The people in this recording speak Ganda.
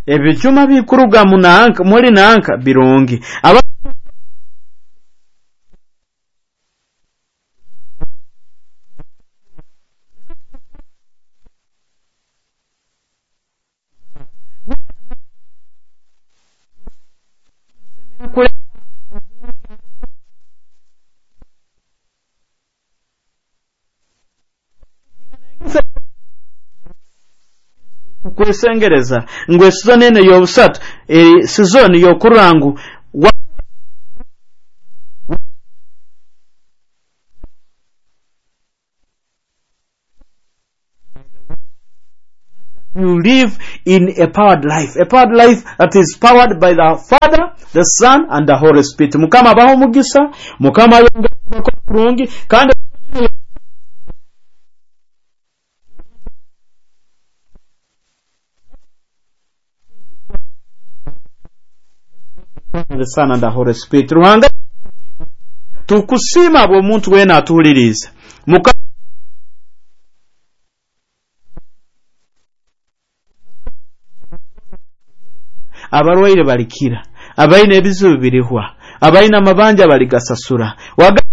ebichuma bikuruga munanka muri nanka birungi kwesengereza ngwe sizoni ene yobusatu sizoni yokurangu you live in a powered life that is powered by the Father, the Son and the Holy Spirit. Mukama baho mugisa mukama yongera kurungi kandi the Son and the Holy Spirit. Ruhanga tukusima abo muntu wena atuliriza abarwaire balikira abaina ebizibu birihwa abaina amabanja baligasasura